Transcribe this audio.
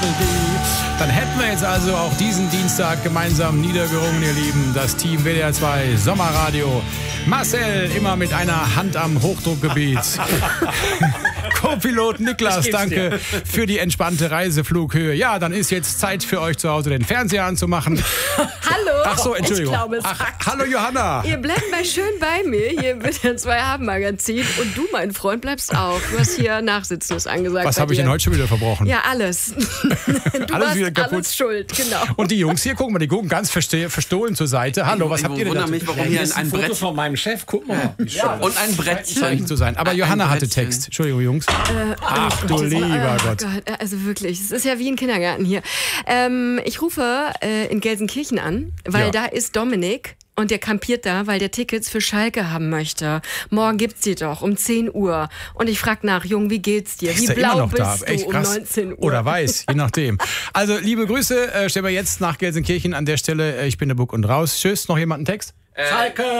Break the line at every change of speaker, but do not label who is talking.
Dann hätten wir jetzt also auch diesen Dienstag gemeinsam niedergerungen, ihr Lieben. Das Team WDR 2 Sommerradio. Marcel immer mit einer Hand am Hochdruckgebiet. Co-Pilot Niklas, danke für die entspannte Reiseflughöhe. Ja, dann ist jetzt Zeit für euch zu Hause den Fernseher anzumachen.
Hallo.
Ach so, Entschuldigung.
Ich glaube, es hackt.
Hallo Johanna.
Ihr bleibt mal schön bei mir hier im WDR 2 Abendmagazin. Und du, mein Freund, bleibst auch. Du hast hier Nachsitzen, ist angesagt.
Was habe ich denn heute schon wieder verbrochen?
Ja, alles. Du
Alles
warst
wieder kaputt.
alles schuld, genau.
Und die Jungs hier, guck mal, die gucken ganz verstohlen zur Seite. Hallo, was habt ihr denn
wundere
da?
mich, warum hier ein
Foto
Brett
von meinem Chef, guck mal.
und ein Brettchen.
zu sein. Aber
Ein
Johanna hatte
Brettchen.
Text. Entschuldigung, Jungs. Ach du lieber Gott.
Also wirklich, es ist ja wie ein Kindergarten hier. Ich rufe in Gelsenkirchen an, weil
Ja.
da ist Dominik. Und der kampiert da, weil der Tickets für Schalke haben möchte. Morgen gibt's die doch um 10 Uhr. Und ich frag nach, Jung, wie geht's dir? Wie
Ist er
blau
immer noch
bist
da?
du
Echt
um
krass.
19 Uhr?
Oder weiß, je nachdem. Also, liebe Grüße, stellen wir jetzt nach Gelsenkirchen an der Stelle. Ich bin der Buck und raus. Tschüss, noch jemand einen Text?
Schalke!